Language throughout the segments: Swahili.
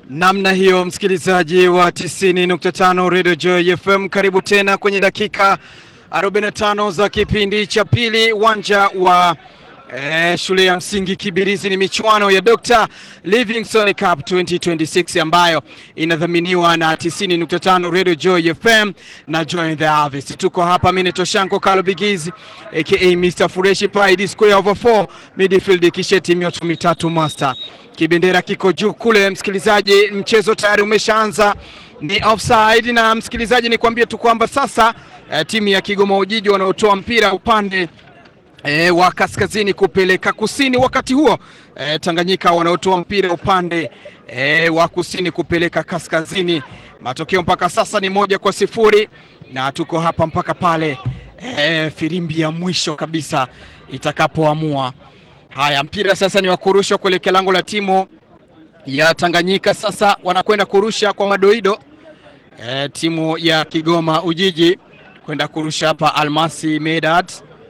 Namna hiyo, msikilizaji wa 90.5 Radio Joy FM, karibu tena kwenye dakika 45 za kipindi cha pili. Uwanja wa shule ya msingi Kibirizi ni michuano ya Dr. Livingstone Cup 2026 ambayo inadhaminiwa na 90.5 Radio Joy FM na Join the Harvest. Tuko hapa mimi Toshanko Carlo Bigizi aka Mr. Fureshi Pride Square over 4 midfield kisheti mioto mitatu master. Kibendera kiko juu kule, msikilizaji, mchezo tayari umeshaanza, ni offside. Na msikilizaji, nikwambie tu kwamba sasa timu ya Kigoma Ujiji wanaotoa mpira upande wa kaskazini kupeleka kusini, wakati huo Tanganyika wanaotoa mpira upande wa kusini kupeleka kaskazini. Matokeo mpaka sasa ni 1-0 na tuko hapa mpaka pale filimbi ya mwisho kabisa itakapoamua. Haya, mpira sasa ni wa kurusha kuelekea lango la timu ya Tanganyika. Sasa wanakwenda kurusha kwa madoido timu ya Kigoma Ujiji kwenda kurusha hapa. Almasi Medad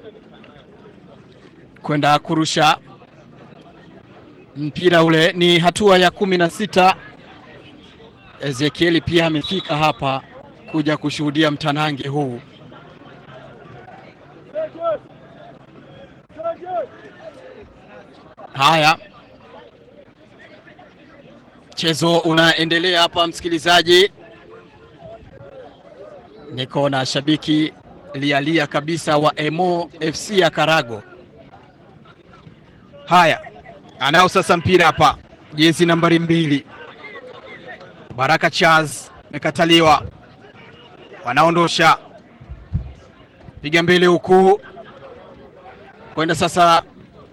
kwenda kurusha mpira ule, ni hatua ya 16. Ezekieli pia amefika hapa kuja kushuhudia mtanange huu. Haya, mchezo unaendelea hapa msikilizaji. Niko na shabiki lialia kabisa wa Emo FC ya Karago. Haya, anao sasa mpira hapa jezi nambari 2 Baraka Chaz, mekataliwa, wanaondosha, piga mbele huku kwenda sasa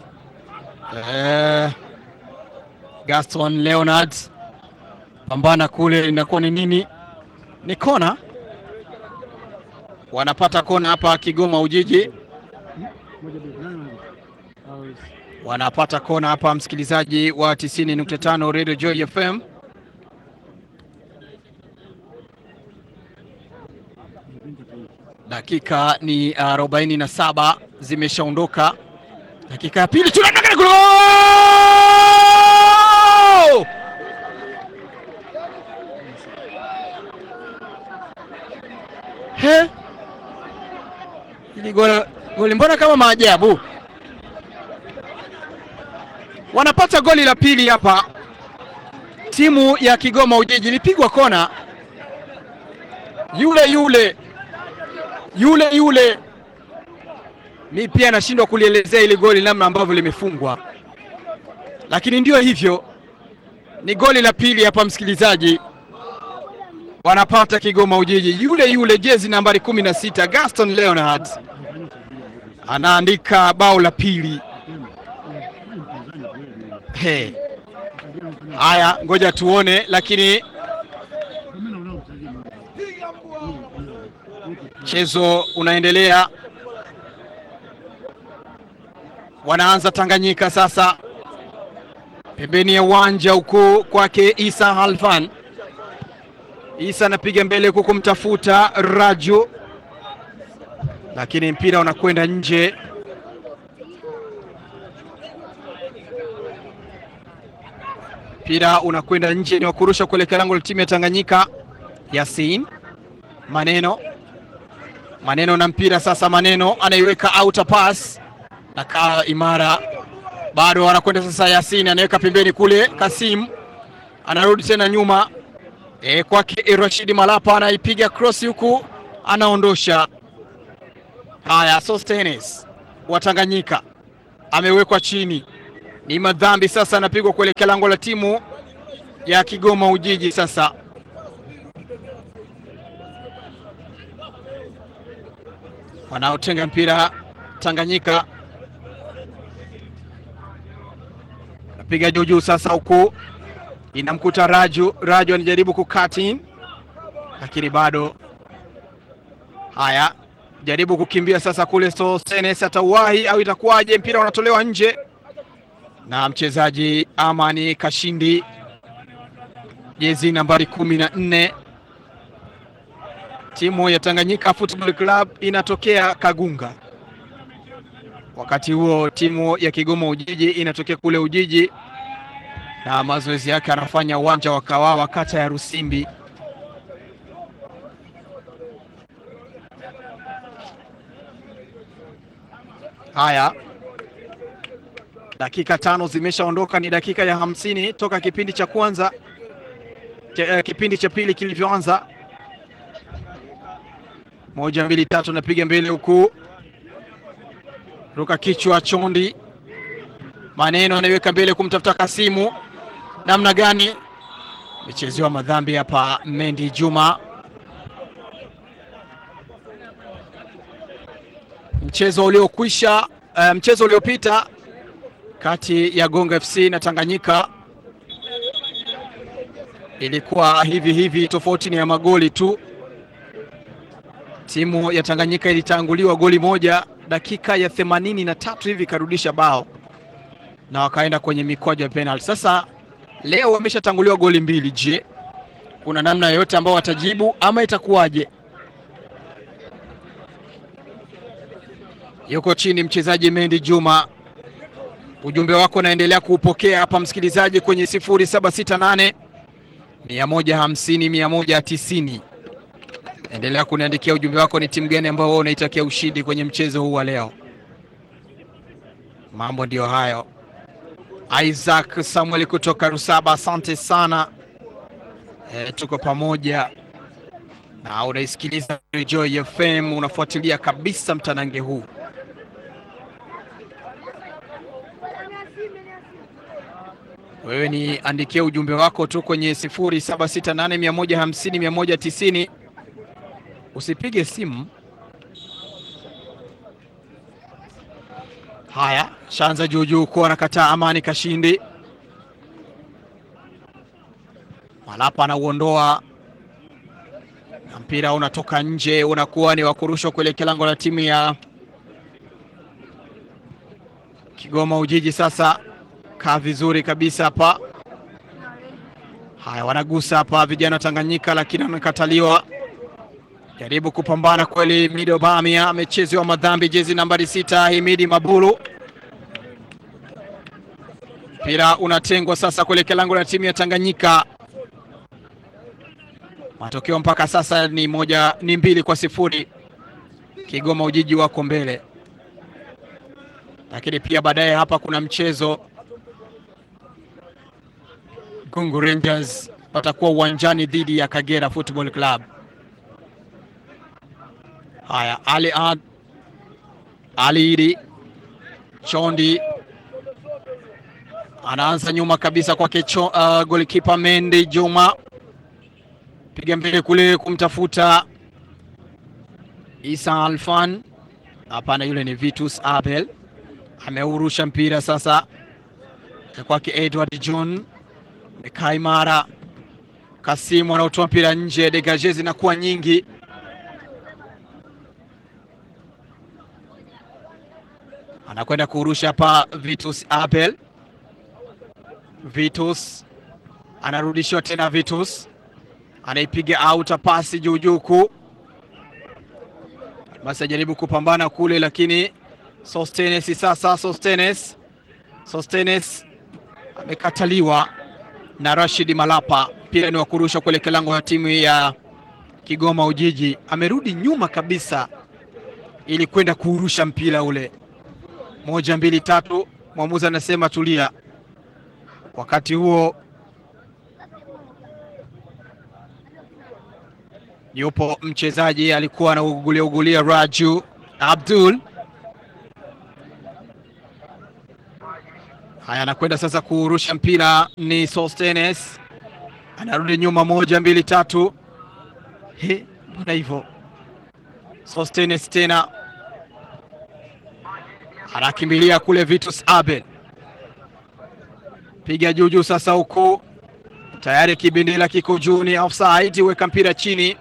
Gaston Leonard, pambana kule, inakuwa ni nini? Ni kona. Wanapata kona hapa Kigoma Ujiji, wanapata kona hapa msikilizaji wa 90.5 Radio Joy FM. Dakika ni 47 zimeshaondoka. Dakika ya pili tunaenda gol! Hili goli mbona kama maajabu. Wanapata goli la pili hapa timu ya Kigoma Ujiji. Ilipigwa kona yule. Mimi pia nashindwa kulielezea ile goli namna ambavyo limefungwa, lakini ndio hivyo, ni goli la pili hapa msikilizaji. Wanapata Kigoma Ujiji, yule jezi nambari 16 Gaston Leonard anaandika bao la pili. Haya, ngoja tuone, lakini mchezo unaendelea. Wanaanza Tanganyika sasa, pembeni ya uwanja huko kwake Isa Halfan. Isa anapiga mbele huko kumtafuta Raju, lakini mpira unakwenda nje. Mpira unakwenda nje, ni wakurusha kuelekea lango la timu ya Tanganyika. Yasin Maneno na mpira sasa. Maneno anaiweka outer pass na kaa imara, bado anakwenda sasa. Yasin anaweka pembeni kule, Kasim anarudi tena nyuma kwake Rashidi Malapa, anaipiga cross huku, anaondosha. Haya, Sostenes wa Tanganyika amewekwa chini, ni madhambi sasa, anapigwa kuelekea lango la timu ya Kigoma Ujiji. Sasa wanaotenga mpira Tanganyika, napiga juu sasa huku, inamkuta Raju anajaribu kukati, lakini bado. Haya, jaribu kukimbia sasa kule, Sostenes atauwahi au itakuwaje? Mpira unatolewa nje na mchezaji Amani Kashindi, jezi nambari 14. Timu ya Tanganyika Football Club inatokea Kagunga. Wakati huo timu ya Kigoma Ujiji inatokea kule Ujiji. na mazoezi yake anafanya uwanja wa Kawawa, kata ya Rusimbi. Haya, dakika 5 zimeshaondoka, ni dakika ya 50 toka kipindi cha kwanza, kipindi cha pili kilivyoanza. 1 2 3, napiga mbele huku, ruka kichwa Chondi, Maneno anaiweka mbele kumtafuta Kasimu. Namna gani michezewa madhambi hapa Mendi Juma. Mchezo uliokwisha, mchezo uliopita kati ya Gonga FC na Tanganyika ilikuwa hivi, tofauti ni ya magoli tu. Timu ya Tanganyika ilitanguliwa goli moja dakika ya 83 hivi, karudisha bao na wakaenda kwenye mikwaju ya penalty. Sasa leo wameshatanguliwa goli 2. Je, kuna namna yoyote ambao watajibu ama itakuwaje? Yuko chini mchezaji Mendi Juma. Ujumbe wako naendelea kuupokea hapa msikilizaji kwenye 0768 150 190. Endelea kuniandikia ujumbe wako, ni timu gani ambao unaitakia ushindi kwenye mchezo huu wa leo. Mambo ndio hayo. Isaac Samuel kutoka Rusaba, asante sana. Tuko pamoja na unaisikiliza Joy FM, unafuatilia kabisa mtanange huu. Wewe ni andikia ujumbe wako tu kwenye 0768 150 190. Usipige simu. Haya, Shanza Juju kuwa nakataa Amani Kashindi. Malapa anauondoa na mpira unatoka nje, unakuwa ni wakurushwa kuelekea lango la timu ya Kigoma Ujiji. Sasa kaa vizuri kabisa hapa. Haya, wanagusa hapa vijana Tanganyika, lakini wamekataliwa. Jaribu kupambana kweli. Mido Bamia amechezewa madhambi, jezi nambari 6 Himidi Mabulu. Mpira unatengwa sasa kuelekea lango la timu ya Tanganyika. Matokeo mpaka sasa ni 2-0. Kigoma Ujiji wako mbele. Lakini pia baadaye hapa kuna mchezo. Gungu Rangers watakuwa uwanjani dhidi ya Kagera Football Club. Haya, Ali Chondi anaanza nyuma kabisa kwake goalkeeper Mendi Juma. Piga mbele kule kumtafuta Isa Alfan. Hapana, yule ni Vitus Abel. Ameurusha mpira sasa kwake Edward John. Kaimara Kasimu anaotoa mpira nje, degagezi na kuwa nyingi. Anakwenda kurusha hapa Vitus Abel. Vitus anarudishwa tena, Vitus anaipiga out pasi juujuku. Basi ajaribu kupambana kule, lakini Sostenes sasa, Sostenes amekataliwa na Rashid Malapa. Pia ni wa kurusha kuelekea lango la timu ya Kigoma Ujiji. Amerudi nyuma kabisa ili kwenda kurusha mpira ule. 1 2 3, mwamuzi anasema tulia. Wakati huo yupo mchezaji alikuwa anaugulia Raju Abdul. Haya, anakwenda sasa kurusha mpira, ni Sostenes. Anarudi nyuma 1 2 3. Mbona hivyo? Sostenes tena anakimbilia kule, Vitus Abel. Piga juju sasa huko. Tayari kibindila kiko juu, ni offside, weka mpira chini.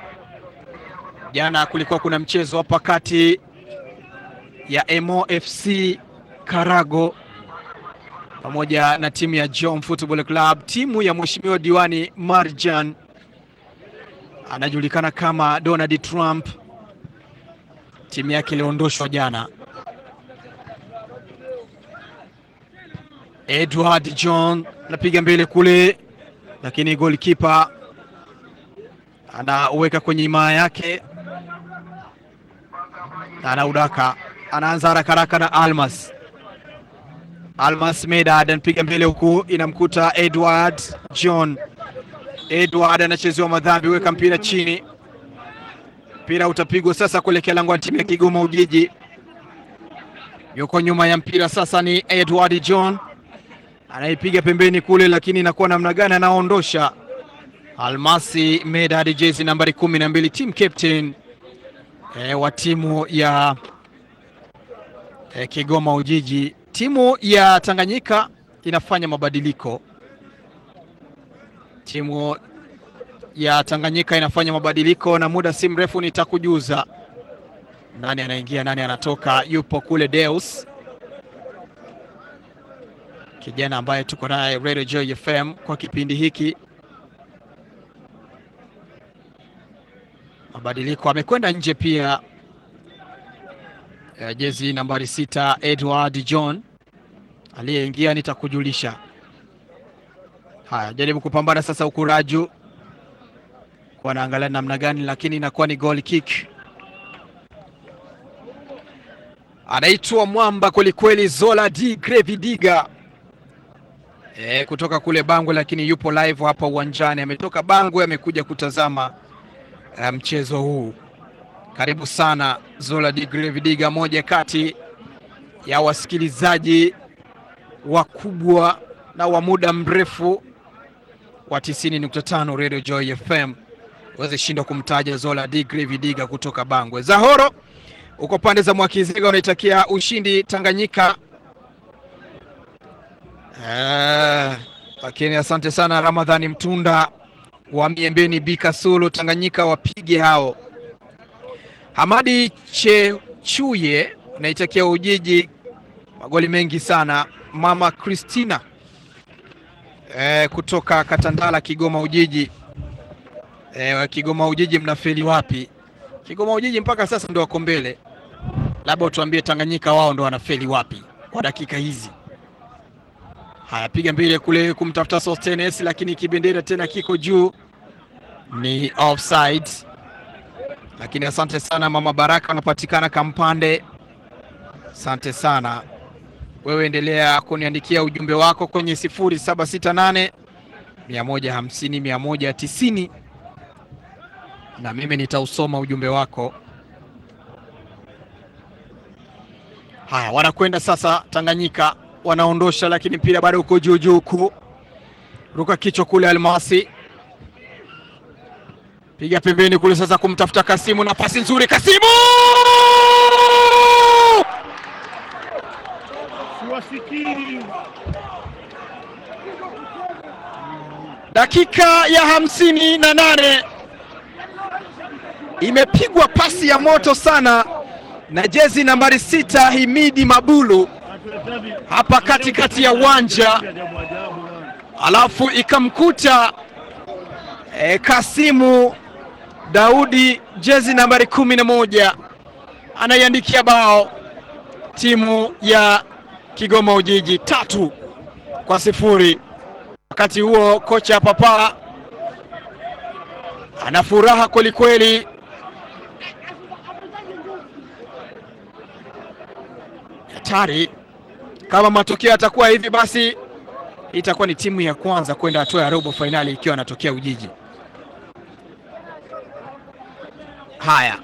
Jana kulikuwa kuna mchezo hapa kati ya MOFC Karago pamoja na timu ya Jom Football Club. Timu ya Mheshimiwa Diwani Marjan anajulikana kama Donald Trump. Timu yake iliondoshwa jana. Edward John anapiga mbele kule, lakini goalkeeper anaweka kwenye imaa yake, anaudaka, anaanza haraka haraka na Almas Medad anapiga mbele huku, inamkuta Edward John. Edward anachezewa madhambi, weka mpira chini, mpira utapigwa sasa kuelekea lango la timu ya Kigoma Ujiji. Yuko nyuma ya mpira sasa ni Edward John, anaipiga pembeni kule, lakini inakuwa namna gani? Anaondosha Almasi Medad, jezi nambari 12, team captain wa timu ya Kigoma Ujiji. Timu ya Tanganyika inafanya mabadiliko. Timu ya Tanganyika inafanya mabadiliko, na muda si mrefu nitakujuza nani anaingia nani anatoka. Yupo kule Deus, kijana ambaye tuko naye Radio Joy FM kwa kipindi hiki. Mabadiliko, amekwenda nje pia jezi nambari 6 Edward John, aliyeingia nitakujulisha. Haya, jaribu kupambana sasa huku Raju kwa naangalia namna gani, lakini inakuwa ni goal kick. Anaitwa mwamba kwelikweli, Zola D Grevidiga kutoka kule Bangwe, lakini yupo live hapa uwanjani. Ametoka Bangwe, amekuja kutazama mchezo huu. Karibu sana Zola D Grevidiga, moja kati ya wasikilizaji wakubwa na wa muda mrefu wa 90.5 Radio Joy FM. Uweze shindwa kumtaja Zola D Grevidiga kutoka Bangwe. Zahoro uko pande za Mwakizega, unaitakia ushindi Tanganyika. Lakini asante sana Ramadhani Mtunda wa Miembeni Bikasulu, Tanganyika wapige hao. Hamadi Chechuye unaitakia Ujiji magoli mengi sana. Mama Christina kutoka Katandala, Kigoma Ujiji. Kigoma Ujiji mnafeli wapi? Kigoma Ujiji mpaka sasa ndio wako mbele, labda utuambie Tanganyika wao ndio wanafeli wapi kwa dakika hizi. Haya, piga mbele kule kumtafuta Sostenes, lakini kibendera tena kiko juu, ni offside. Lakini asante sana Mama Baraka, unapatikana Kampande. Asante sana. Wewe endelea kuniandikia ujumbe wako kwenye 0768 150 190 na mimi nitausoma ujumbe wako. Haya, wanakwenda sasa Tanganyika, wanaondosha, lakini mpira bado uko juu juu huku. Ruka kichwa kule Almasi, piga pembeni kule sasa kumtafuta Kasimu, na pasi nzuri Kasimu! Dakika ya 58 imepigwa pasi ya moto sana na jezi nambari 6 Himidi Mabulu hapa katikati ya uwanja, alafu ikamkuta Kasimu Daudi, jezi nambari 11, anaiandikia bao timu ya Kigoma Ujiji 3-0. Wakati huo kocha Papa ana furaha kwelikweli. Hatari, kama matokeo yatakuwa hivi basi itakuwa ni timu ya kwanza kwenda hatua ya robo finali ikiwa anatokea Ujiji. Haya,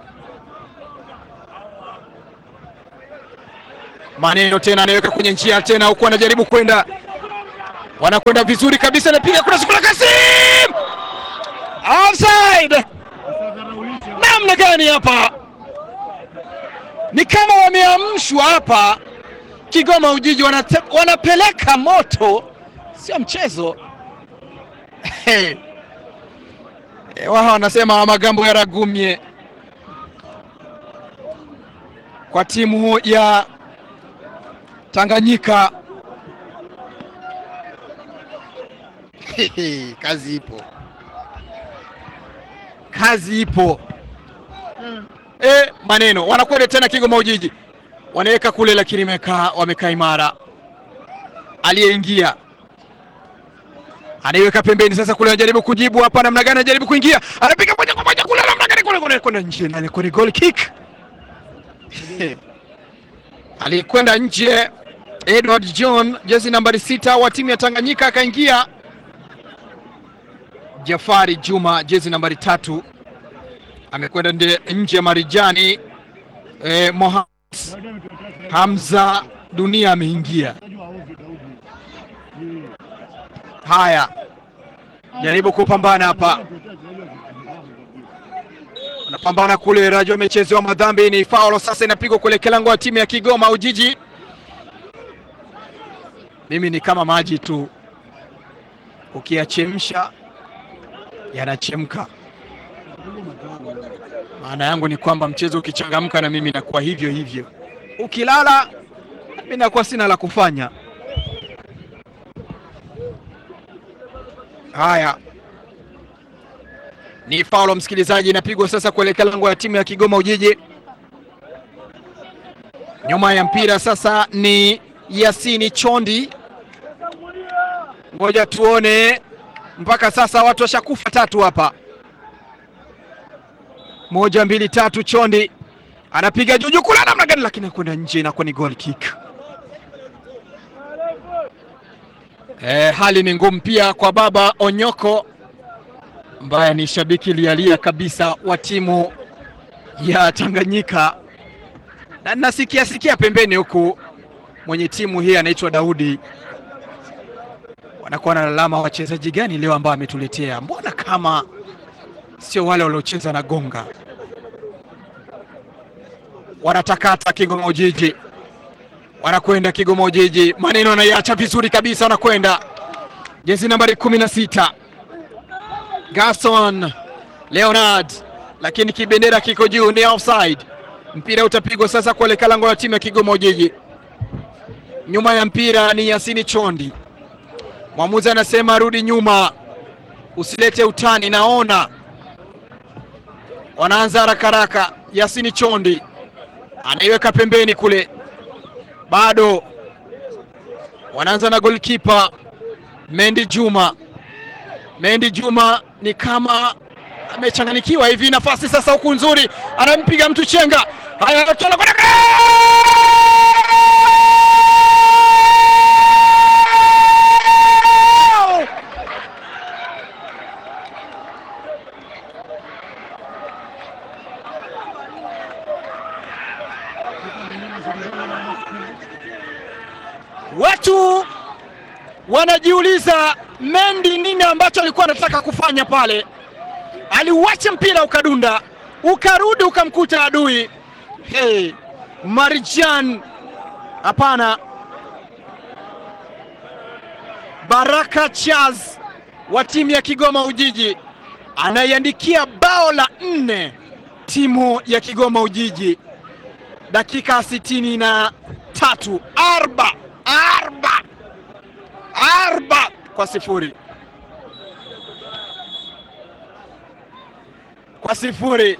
Maneno tena anaweka kwenye njia tena huko, anajaribu kwenda, wanakwenda vizuri kabisa, anapiga kuna sukula Kasim, offside. Namna gani hapa, ni kama wameamshwa hapa. Kigoma Ujiji wanapeleka moto, sio mchezo. Wao wanasema magambo ya ragumye kwa timu ya Tanganyika. Kazi ipo, kazi ipo. Maneno wanakwenda tena Kigoma Ujiji, wanaweka kule, lakini wamekaa imara. aliyeingia. Anaiweka pembeni sasa, kule anajaribu kujibu hapa, namna gani anajaribu kuingia, anapiga moja kwa moja kule, namna gani kule nje, na ni goal kick. Alikwenda nje Edward John, jezi nambari 6 wa timu ya Tanganyika, akaingia Jafari Juma, jezi nambari 3, amekwenda nje ya Marijani. Mohamed Hamza Dunia ameingia. Haya, jaribu kupambana hapa, anapambana kule. Rajo amechezewa madhambi, ni faulo sasa, inapigwa kule kilango wa timu ya Kigoma Ujiji. Mimi ni kama maji tu, ukiyachemsha yanachemka. Maana yangu ni kwamba mchezo ukichangamka na mimi nakuwa hivyo hivyo, ukilala mimi nakuwa sina la kufanya. Haya, ni faulo msikilizaji, inapigwa sasa kuelekea lango ya timu ya Kigoma Ujiji. Nyuma ya mpira sasa ni Yasini Chondi. Ngoja tuone, mpaka sasa watu washakufa 3 hapa. 1 2 3, Chondi anapiga juju kula namna gani, lakini anakwenda nje, inakuwa ni goal kick. Hali ni ngumu pia kwa Baba Onyoko ambaye ni shabiki lialia kabisa wa timu ya Tanganyika, na nasikia pembeni huku mwenye timu hii anaitwa Daudi, wanakuwa na alama, wachezaji gani leo ambao ametuletea, mbona kama sio wale waliocheza na Gonga. Wanatakata Kigoma Ujiji, wanakwenda Kigoma Ujiji, maneno anaiacha vizuri kabisa, wanakwenda jezi nambari 16 Gaston Leonard, lakini kibendera kiko juu, ni offside. Mpira utapigwa sasa kuelekea lango la timu ya Kigoma Ujiji. Nyuma ya mpira ni Yasini Chondi, mwamuzi anasema rudi nyuma, usilete utani. Naona wanaanza haraka. Yasini Chondi anaiweka pembeni kule, bado wanaanza na goalkeeper Mendi Juma. Mendi Juma ni kama amechanganikiwa hivi. Nafasi sasa huku nzuri, anampiga mtu chenga. Haya, watu wanajiuliza Mendi nini ambacho alikuwa anataka kufanya pale. Aliuacha mpira ukadunda, ukarudi ukamkuta adui. Marijan, hapana. Baraka Chaz wa timu ya Kigoma Ujiji anaiandikia bao la 4 timu ya Kigoma Ujiji, dakika 63, 4-0 kwa 0.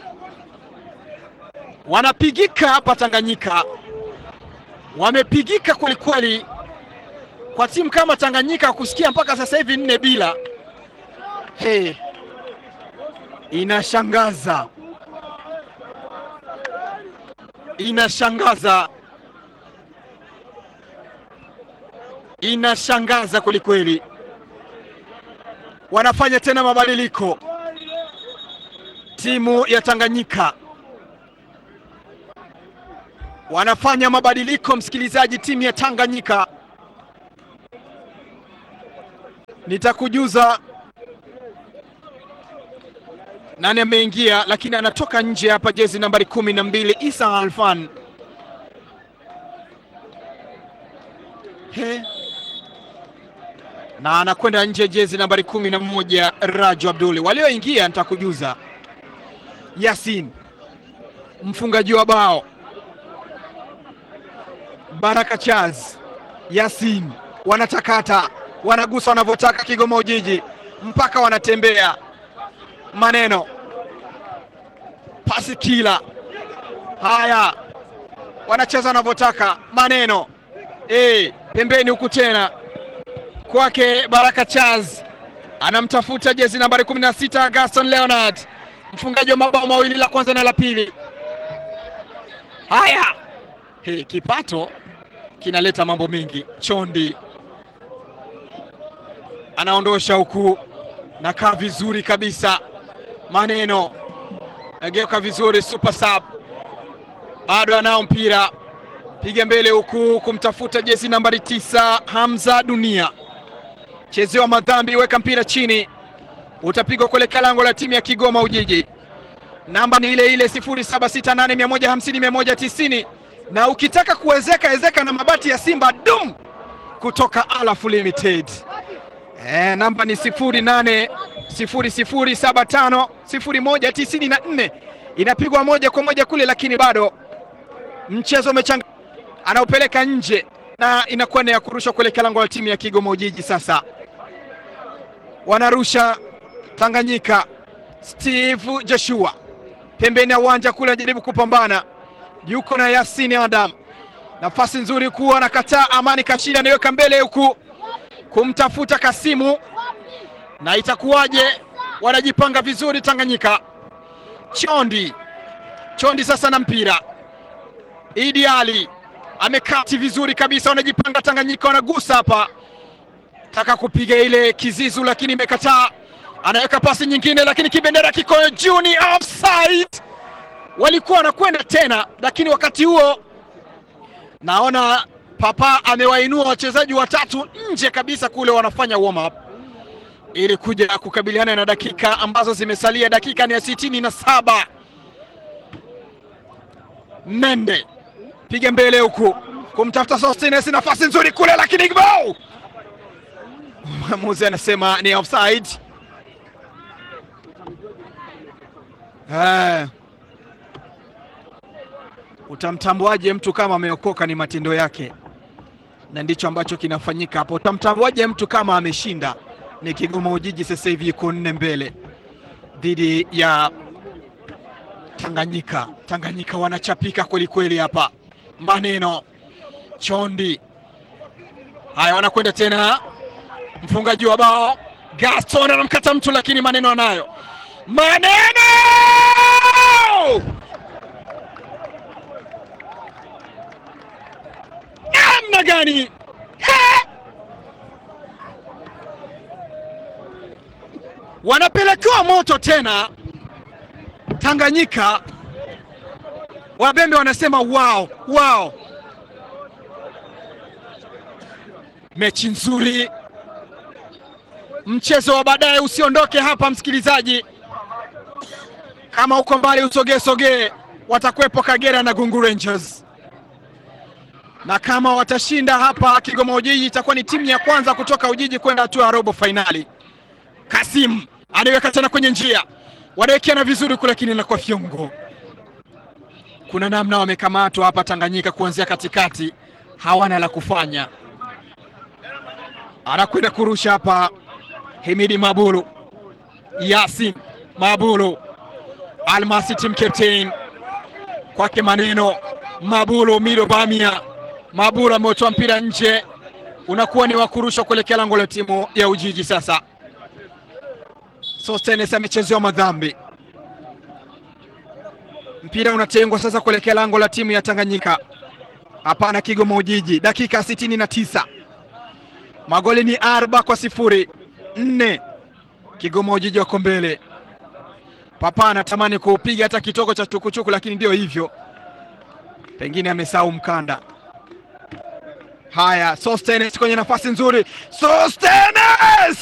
Wanapigika hapa Tanganyika, wamepigika kwelikweli kwa timu kama Tanganyika kusikia mpaka sasa hivi 4-0. Inashangaza kwelikweli. Wanafanya tena mabadiliko timu ya Tanganyika, wanafanya mabadiliko msikilizaji, timu ya Tanganyika. Nitakujuza nani ameingia, lakini anatoka nje hapa jezi nambari 12 Isa Alfan. Na anakwenda nje jezi nambari 11 Raju Abduli. Walioingia nitakujuza: Yasin mfungaji wa bao, Baraka Chaz, Yasin. Wanatakata, wanagusa wanavyotaka Kigoma Ujiji, mpaka wanatembea. Maneno pasi kila. Haya, wanacheza wanavyotaka. Maneno pembeni huku tena kwake Baraka Charles, anamtafuta jezi nambari 16 Gaston Leonard, mfungaji wa mabao mawili, la kwanza na la pili. Haya, kipato kinaleta mambo mengi. Chondi anaondosha huku, na kaa vizuri kabisa. Maneno ageuka vizuri, super sub bado anao mpira, piga mbele huku kumtafuta jezi nambari 9 Hamza Dunia, chezewa madhambi, weka mpira chini, utapigwa kuelekea lango la timu ya Kigoma Ujiji. Namba ni ile ile 0768150190, na ukitaka kuwezeka ezeka na mabati ya Simba dum kutoka Alaf Limited. Namba ni 0800750194, inapigwa moja kwa moja kule, lakini bado mchezo umechanga, anaupeleka nje na inakuwa ni ya kurusha kuelekea lango la timu ya Kigoma Ujiji. Sasa wanarusha Tanganyika. Steve Joshua pembeni ya uwanja kule anajaribu kupambana, yuko na Yasin Adam, nafasi nzuri kuwa anakataa. Amani Kashida anaweka mbele huku kumtafuta Kasimu, na itakuwaje? Wanajipanga vizuri Tanganyika. Chondi sasa na mpira, Idi Ali amekati vizuri kabisa, wanajipanga Tanganyika, wanagusa hapa, taka kupiga ile kizizu lakini imekataa. Anaweka pasi nyingine lakini kibendera kiko juu, ni offside. Walikuwa wanakwenda tena, lakini wakati huo naona Papa amewainua wachezaji watatu nje kabisa kule, wanafanya warm up ili kuja kukabiliana na dakika ambazo zimesalia. Dakika ni ya 67. Mende piga mbele huku kumtafuta Sostenes, nafasi nzuri kule lakini bao, mwamuzi anasema ni offside. Utamtambuaje mtu kama ameokoka? Ni matendo yake, na ndicho ambacho kinafanyika hapo. Utamtambuaje mtu kama ameshinda? Ni Kigoma Ujiji sasa hivi iko 4 mbele dhidi ya Tanganyika. Tanganyika wanachapika kweli kweli hapa. Maneno Chondi, haya wanakwenda tena, mfungaji wa bao Gaston anamkata mtu, lakini Maneno anayo. Maneno namna gani? Wanapelekewa moto tena Tanganyika. Wabembe wanasema wow. Mechi nzuri, mchezo wa baadaye. Usiondoke hapa msikilizaji, kama uko mbali usogee. Watakwepo Kagera na Gungu Rangers, na kama watashinda hapa Kigoma Ujiji itakuwa ni timu ya kwanza kutoka Ujiji kwenda hatua ya robo finali. Kasim anaweka tena kwenye njia, wanawekeana vizuri kule, lakini na kwa fyongo. Kuna namna wamekamatwa hapa Tanganyika kuanzia katikati, hawana la kufanya. Anakwenda kurusha hapa Himidi Mabulu, Yasin Mabulu, Almasi team captain kwake Maneno. Mabulu Mido Bamia, Mabulu ametoa mpira nje, unakuwa ni wa kurusha kuelekea lango la timu ya Ujiji. Sasa Sostenes amechezewa madhambi, mpira unatengwa sasa kuelekea lango la timu ya Tanganyika. Hapana, Kigoma Ujiji. Dakika 69, magoli ni 4-0. 4 Kigoma Ujiji wako mbele. Papa anatamani kupiga hata kitoko cha chukuchuku, lakini ndio hivyo, pengine amesahau mkanda. Haya, Sostenes kwenye nafasi nzuri, Sostenes